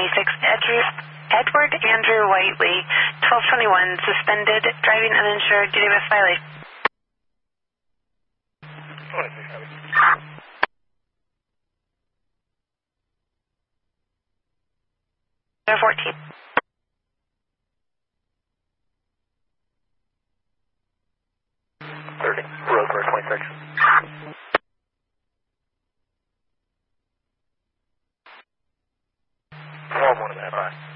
Edward Andrew Whiteley, 1221, suspended, driving uninsured due to a violation. 14. Roseburg 26. One and a half,